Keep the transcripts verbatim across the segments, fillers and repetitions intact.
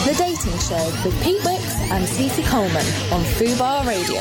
The Dating Show with Pete Wicks and Cece Coleman on Fubar Radio.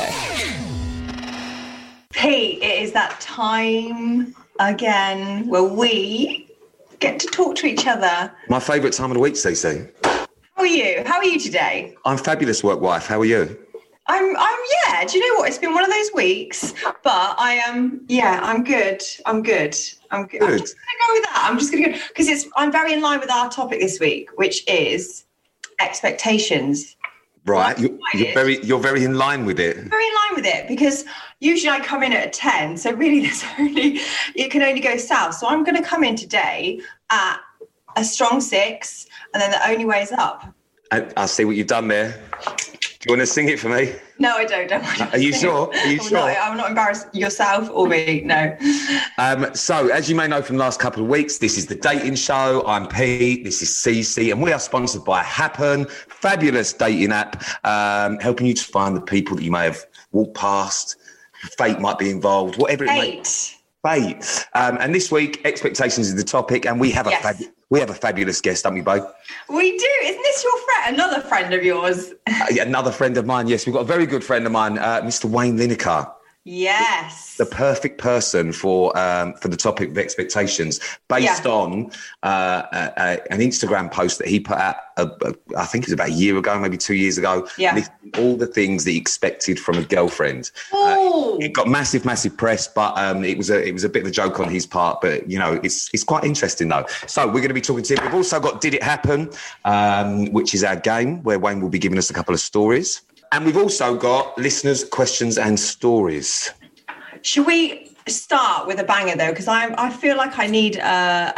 Pete, it is that time again where we get to talk to each other. My favourite time of the week, Cece. How are you? How are you today? I'm fabulous, work wife. How are you? I'm, I'm, yeah, do you know what? It's been one of those weeks, but I am, um, yeah, I'm good. I'm good. I'm good. good. I'm just going to go with that. I'm just going to go, because it's, I'm very in line with our topic this week, which is expectations. Right. You're, you're very, you're very in line with it. Very in line with it, because usually I come in at a ten. So really there's only, it can only go south. So I'm going to come in today at a strong six, and then the only way is up. I, I see what you've done there. Do you want to sing it for me? No, I don't. don't want to Are you sing. sure? Are you I'm sure? Not, I'm not embarrassed yourself or me, no. Um, so, as you may know from the last couple of weeks, this is The Dating Show. I'm Pete, this is Cece, and we are sponsored by Happen, fabulous dating app, um, helping you to find the people that you may have walked past, fate might be involved, whatever it Eight. may be. Fate. Um, and this week, expectations is the topic, and we have a Yes. fabulous... We have a fabulous guest, don't we, both? We do. Isn't this your friend? Another friend of yours? Uh, yeah, another friend of mine, yes. We've got a very good friend of mine, uh, Mister Wayne Lineker. Yes. The perfect person for um, for the topic of expectations, based Yeah. on uh, a, a, an Instagram post that he put out, a, a, I think it was about a year ago, maybe two years ago, Yeah. listing all the things that he expected from a girlfriend. Oh. Uh, it got massive, massive press, but um, it was a it was a bit of a joke on his part. But you know, it's it's quite interesting though. So we're going to be talking to him. We've also got Did It Happen, um, which is our game where Wayne will be giving us a couple of stories, and we've also got listeners' questions and stories. Should we start with a banger though? Because I I feel like I need a,